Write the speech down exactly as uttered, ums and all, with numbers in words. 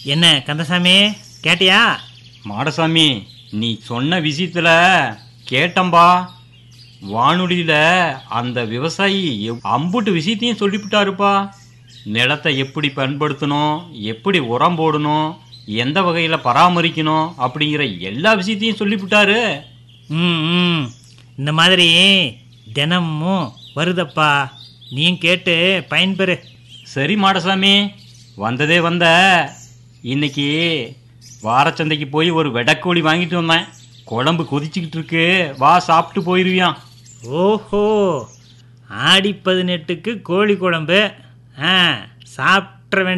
என்ன கந்தசாமி கேட்டியா? மாடசாமி, நீ சொன்ன விஷயத்துல கேட்டம்பா. வானொலியில அந்த விவசாயி அம்புட்டு விஷயத்தையும் சொல்லிவிட்டாருப்பா. நிலத்தை எப்படி பயன்படுத்தணும், எப்படி உரம் போடணும், எந்த வகையில் பராமரிக்கணும் அப்படிங்கிற எல்லா விஷயத்தையும் சொல்லிவிட்டாரு. ம் ம் இந்த மாதிரி தினமும் வருதப்பா, நீயும் கேட்டு பயன்பெறு. சரி மாடசாமி, வந்ததே வந்த. இன்னைக்கு வாரச்சந்தைக்கு போய் ஒரு வெடக்கோழி வாங்கிட்டு வந்தேன். குழம்பு கொதிச்சுக்கிட்டு இருக்கு, வா சாப்பிட்டு போயிருவியான். ஓஹோ, ஆடி பதினெட்டுக்கு கோழி குழம்பு. ஆ சாப்பிட்ற வேண்டிய